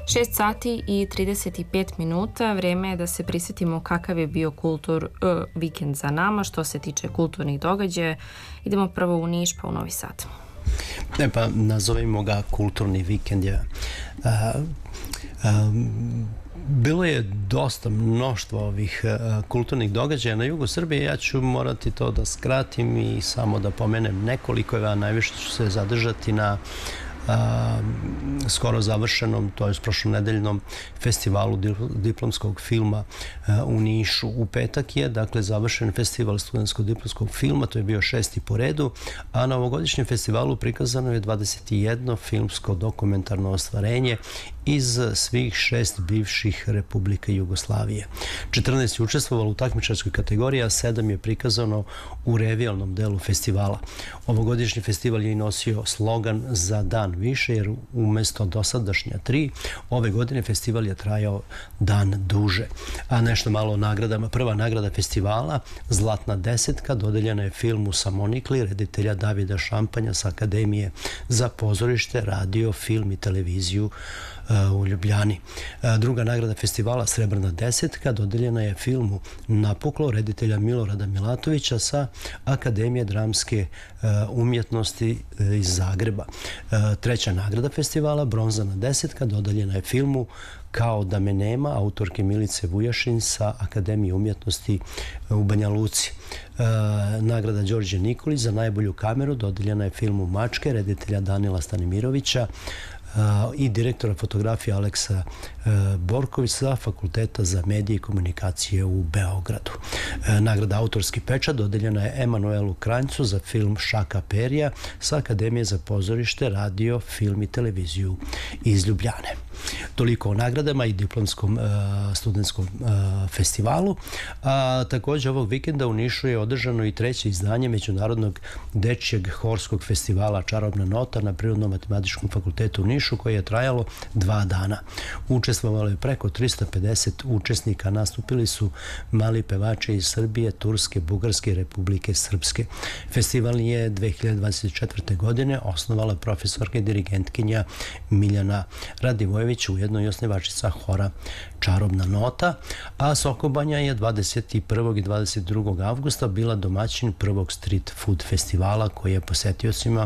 6 sati i 35 minuta, vreme je da se prisjetimo kakav je bio vikend za nama što se tiče kulturnih događaja. Idemo prvo u Niš pa u Novi Sad. Pa nazovimo ga kulturni vikend. Bilo je dosta mnoštva ovih kulturnih događaja na jugu Srbije. Ja ću morati to da skratim i samo da pomenem nekoliko, a najviše ću se zadržati na skoro završenom, to je prošlonedeljnom festivalu diplomskog filma u Nišu. U petak je, dakle, završen festival studentskog diplomskog filma, to je bio 6. po redu, a na ovogodišnjem festivalu prikazano je 21 filmsko dokumentarno ostvarenje iz svih 6 bivših republika Jugoslavije. 14 je učestvovalo u takmičarskoj kategoriji, a 7 je prikazano u revijalnom delu festivala. Ovogodišnji festival je i nosio slogan za dan više, jer umesto dosadašnja 3, ove godine festival je trajao dan duže. A nešto malo o nagradama. Prva nagrada festivala, Zlatna desetka, dodeljena je filmu Samonikli, reditelja Davida Šampanja sa Akademije za pozorište, radio, film i televiziju u Ljubljani. Druga nagrada festivala, Srebrna desetka, dodeljena je filmu Napuklo, reditelja Milorada Milatovića sa Akademije dramske umjetnosti iz Zagreba. Treća nagrada festivala, Bronzana desetka, dodeljena je filmu Kao da me nema, autorke Milice Vujašin sa Akademije umjetnosti u Banja Luci. Nagrada Đorđe Nikolić za najbolju kameru dodeljena je filmu Mačke, reditelja Danila Stanimirovića i direktora fotografije Aleksa Borković sa Fakulteta za medije i komunikacije u Beogradu. Nagrada Autorski pečat dodeljena je Emanuelu Kranjcu za film Šaka Perija sa Akademije za pozorište, radio, film i televiziju iz Ljubljane. Toliko o nagradama i diplomskom studentskom festivalu. Također ovog vikenda u Nišu je održano i treće izdanje Međunarodnog dečjeg horskog festivala Čarobna nota na Prirodno-matematičkom fakultetu u Nišu, koje je trajalo 2 dana. Učestvovalo je preko 350 učesnika, nastupili su mali pevači iz Srbije, Turske, Bugarske i Republike Srpske. Festival je 2024. godine osnovala profesorka i dirigentkinja Miljana Radivojević, ujedno i osnivačica hora Čarobna nota, a Sokobanja je 21. i 22. avgusta bila domaćin prvog street food festivala koji je posetiocima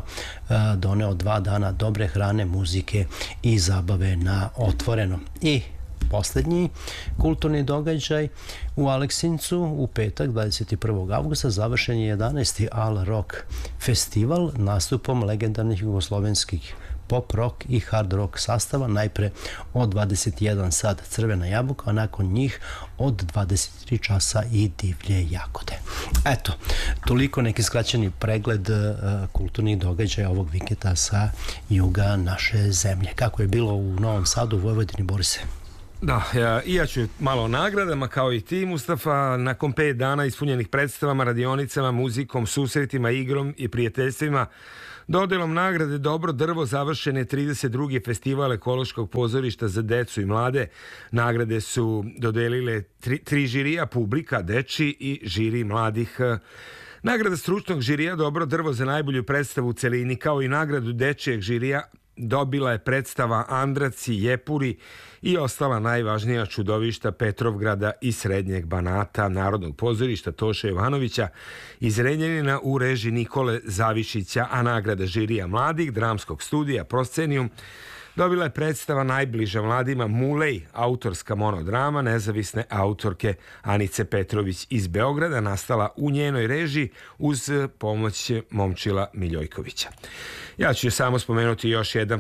doneo 2 dana dobre hrane, muzike i zabave na otvoreno. I posljednji kulturni događaj u Aleksincu u petak 21. avgusta završen je 11. Al Rock festival nastupom legendarnih jugoslovenskih pop rock i hard rock sastava, najpre od 21 sat Crvena jabuka, a nakon njih od 23 časa i Divlje jagode. Eto, toliko neki skraćeni pregled kulturnih događaja ovog vikenda sa juga naše zemlje. Kako je bilo u Novom Sadu, u Vojvodini, Borise? Da, ja ću malo o nagradama kao i ti, Mustafa. Nakon 5 dana ispunjenih predstavama, radionicama, muzikom, susretima, igrom i prijateljstvima, dodelom nagrade Dobro drvo završen je 32. festival ekološkog pozorišta za decu i mlade. Nagrade su dodelile 3 žirija, publika, deči i žiri mladih. Nagrada stručnog žirija Dobro drvo za najbolju predstavu u celini, kao i nagradu dečijeg žirija, dobila je predstava Andraci, Jepuri i ostala najvažnija čudovišta Petrovgrada i Srednjeg Banata, Narodnog pozorišta Toše Jovanovića iz Renjanina u režiji Nikole Zavišića, a nagrada žirija mladih dramskog studija Proscenium dobila je predstava najbliža mladima Mulej, autorska monodrama nezavisne autorke Anice Petrović iz Beograda, nastala u njenoj režiji uz pomoć Momčila Miljojkovića. Ja ću samo spomenuti još jedan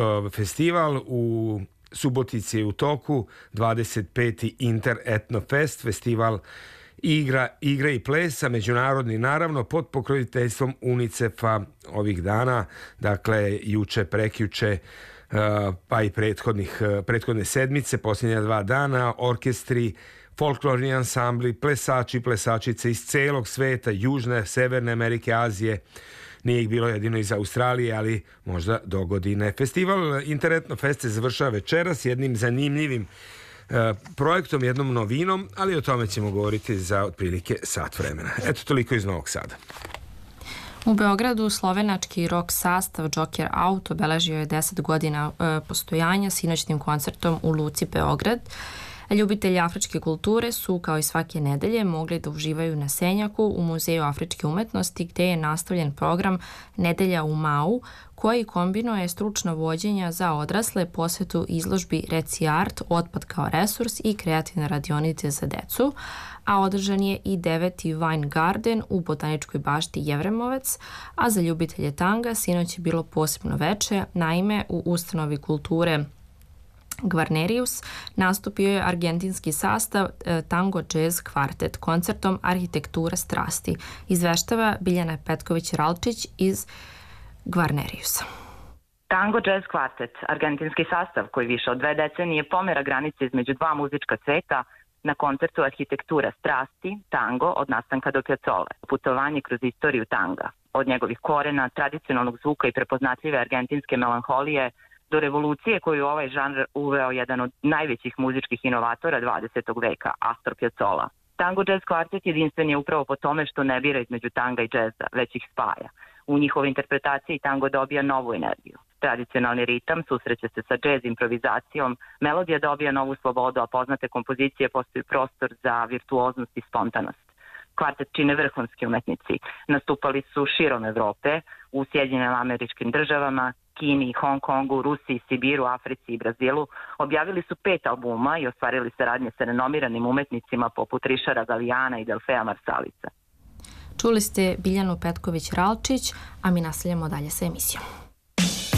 festival u Subotici u toku, 25. Interetno Fest, festival igre i plesa, međunarodni naravno, pod pokroviteljstvom UNICEF-a ovih dana, dakle juče, prekjuče, pa i prethodne sedmice, posljednja 2 dana, orkestri, folklorni ansambli, plesači, plesačice iz celog sveta, Južne, Severne Amerike, Azije. Nije ih bilo jedino iz Australije, ali možda do godine. Festival Interetno Fest se završava večeras jednim zanimljivim projektom, jednom novinom, ali o tome ćemo govoriti za otprilike sat vremena. Eto, toliko iz Novog Sada. U Beogradu slovenački rock sastav Joker Out obeležio je 10 godina postojanja sinoćnim koncertom u Luci Beograd. Ljubitelji afričke kulture su, kao i svake nedelje, mogli da uživaju na Senjaku u Muzeju afričke umetnosti, gde je nastavljen program Nedelja u Mau, koji kombinuje stručno vođenja za odrasle, posvetu izložbi Reci Art, otpad kao resurs i kreativne radionice za decu, a održan je i 9. Wine Garden u botaničkoj bašti Jevremovac, a za ljubitelje tanga sinoć je bilo posebno veče. Naime, u ustanovi kulture Gvarnerius nastupio je argentinski sastav Tango Jazz Kvartet koncertom Arhitektura strasti. Izveštava Biljana Petković-Ralčić iz Gvarneriusa. Tango Jazz Kvartet, argentinski sastav koji više od 2 decenije pomera granice između 2 muzička sveta, na koncertu Arhitektura strasti, tango od nastanka do Piazzole. Putovanje kroz istoriju tanga, od njegovih korena, tradicionalnog zvuka i prepoznatljive argentinske melanholije, do revolucije koju ovaj žanr uveo jedan od najvećih muzičkih inovatora 20. veka, Astor Piazzolla. Tango Jazz Kvartet jedinstven je upravo po tome što ne bira između tanga i džeza, već ih spaja. U njihovoj interpretaciji tango dobija novu energiju. Tradicionalni ritam susreće se sa džez improvizacijom, melodija dobija novu slobodu, a poznate kompozicije postaju prostor za virtuoznost i spontanost. Kvartet čine vrhunski umetnici. Nastupali su širom Evrope, u Sjedinjenim Američkim Državama, Kini, Hong Kongu, Rusiji, Sibiru, Africi i Brazilu. Objavili su 5 albuma i ostvarili saradnje sa renomiranim umetnicima poput Richarda Gallijana i Delfea Marsalica. Čuli ste Biljanu Petković-Ralčić, a mi nastavljamo dalje sa emisijom.